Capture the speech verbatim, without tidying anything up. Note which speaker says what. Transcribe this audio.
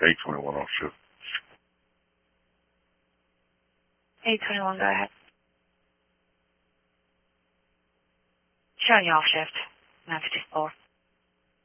Speaker 1: eight twenty-one off shift.
Speaker 2: eight twenty-one, go ahead. Showing you off shift, nine fifty-four.